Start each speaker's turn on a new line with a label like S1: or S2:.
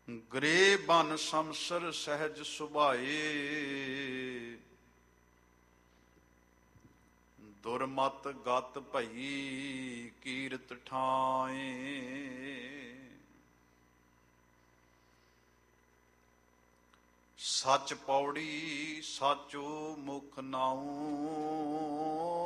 S1: Grey ਬਨ ਸੰਸਰ ਸਹਿਜ ਸੁਭਾਏ, ਦੁਰਮਤ ਗਤ ਭਈ ਕੀਰਤ ਠਾਏ। ਸੱਚ ਪੌੜੀ ਸਾਚੋ ਮੁਖ ਨਾਉ,